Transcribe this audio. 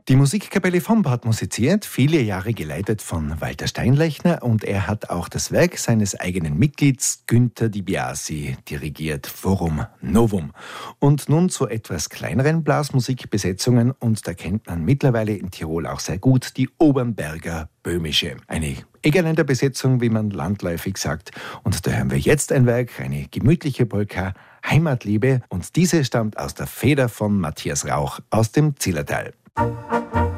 Die Musikkapelle Vomp hat musiziert, viele Jahre geleitet von Walter Steinlechner, und er hat auch das Werk seines eigenen Mitglieds Günter Di Biasi dirigiert, Forum Novum. Und nun zu etwas kleineren Blasmusikbesetzungen, und da kennt man mittlerweile in Tirol auch sehr gut die Obernberger Böhmische. Eine Egerländer Besetzung, wie man landläufig sagt. Und da hören wir jetzt ein Werk, eine gemütliche Polka, Heimatliebe, und diese stammt aus der Feder von Matthias Rauch aus dem Zillertal.